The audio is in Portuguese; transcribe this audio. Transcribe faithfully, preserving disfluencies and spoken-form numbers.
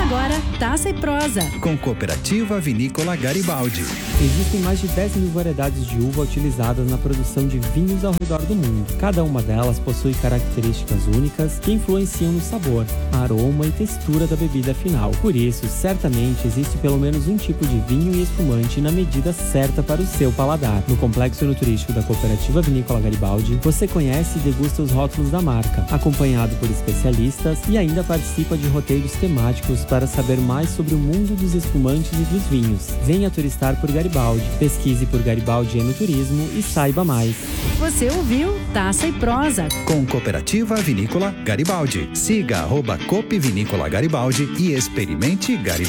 agora, Taça e Prosa. Com Cooperativa Vinícola Garibaldi. Existem mais de dez mil variedades de uva utilizadas na produção de vinhos ao redor do mundo. Cada uma delas possui características únicas que influenciam no sabor, aroma e textura da bebida final. Por isso, certamente existe pelo menos um tipo de vinho e espumante na medida certa para o seu paladar. No Complexo Enoturístico da Cooperativa Vinícola Garibaldi, você conhece e degusta os rótulos da marca, acompanhado por especialistas, e ainda participa de roteiros temáticos para saber mais sobre o mundo dos espumantes e dos vinhos. Venha turistar por Garibaldi, pesquise por Garibaldi Enoturismo e saiba mais. Você ouviu Taça e Prosa. Com Cooperativa Vinícola Garibaldi. Siga arroba Coop Vinícola Garibaldi e experimente Garibaldi.